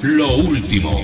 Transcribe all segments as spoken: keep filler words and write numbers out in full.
lo último.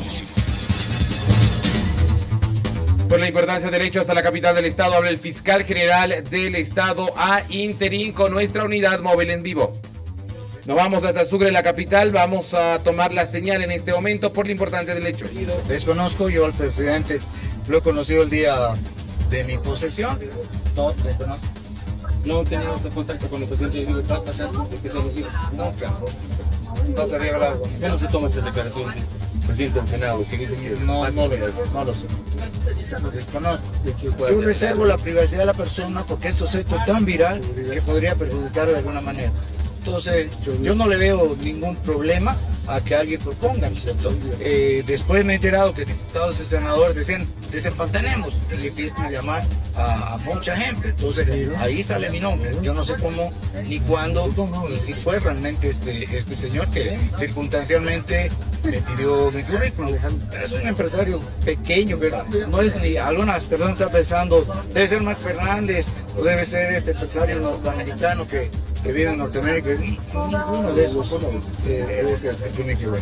Por la importancia del hecho hasta la capital del estado, habla el fiscal general del estado a interín con nuestra unidad móvil en vivo. Nos vamos hasta Sucre, la capital, vamos a tomar la señal en este momento por la importancia del hecho. Desconozco, yo al presidente lo he conocido el día de mi posesión. No, desconozco. No teníamos contacto con el presidente, digo, ¿va a pasar? ¿Por qué se lo digo? No, claro. No se había hablado con él. Ya no se toman esas declaraciones del presidente del Senado, que dice que... No, no, lo, no lo sé. Desconozco. Yo reservo la privacidad de la persona porque esto se ha hecho tan viral que podría perjudicar de alguna manera. Entonces, yo no le veo ningún problema a que alguien proponga. Eh, después me he enterado que diputados y senadores decían, desempantanemos, y le empiezan a llamar a, a mucha gente. Entonces, ahí sale mi nombre. Yo no sé cómo, ni cuándo, ni si fue realmente este, este señor que circunstancialmente me pidió mi currículum. Es un empresario pequeño, pero no es ni, algunas personas están pensando, debe ser Max Fernández, o debe ser este empresario norteamericano que, que vive en Norteamérica. Ninguno de esos son, eh, es el que me equivoco.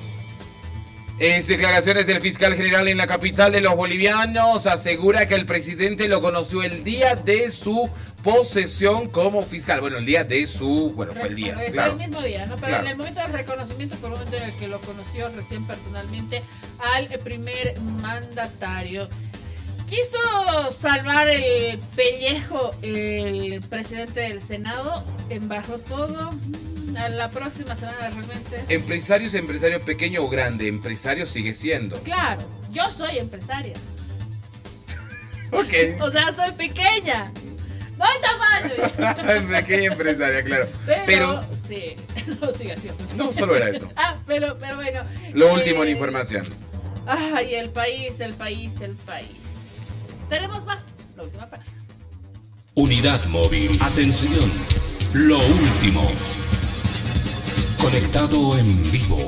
En declaraciones del fiscal general en la capital de los bolivianos, asegura que el presidente lo conoció el día de su posesión como fiscal. Bueno, el día de su... Bueno, fue el día, Fue claro. el mismo día, ¿no? Pero Claro. en el momento del reconocimiento fue el momento en el que lo conoció recién personalmente al primer mandatario. Quiso salvar el pellejo el presidente del Senado, embarró todo. A la próxima semana realmente... Empresario es empresario pequeño o grande, empresario sigue siendo. Claro, yo soy empresaria. Ok. O sea, soy pequeña. No hay tamaño. Pequeña empresaria, claro. Pero, Pero sí, no siga siendo. no solo era eso. Ah, pero, pero bueno. Lo eh, último en información. Ay, el país, el país, el país. Tenemos más. La última página. Unidad móvil. Atención. Lo último. Conectado en vivo.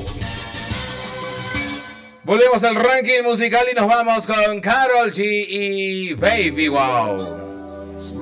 Volvemos al ranking musical y nos vamos con Karol G y Baby Wow.